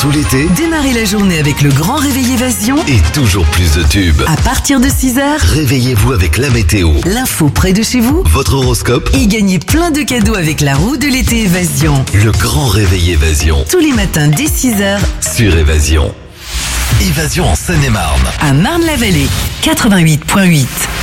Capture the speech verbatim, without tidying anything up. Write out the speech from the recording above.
tout l'été, Démarrez la journée avec le grand réveil Évasion. et toujours plus de tubes. À partir de six heures, Réveillez-vous avec la météo, l'info près de chez vous. votre horoscope, Et gagnez plein de cadeaux avec la roue de l'été Évasion. le grand réveil Évasion Tous les matins dès six heures, sur Évasion. Évasion en Seine-et-Marne. à Marne-la-Vallée, quatre-vingt-huit virgule huit.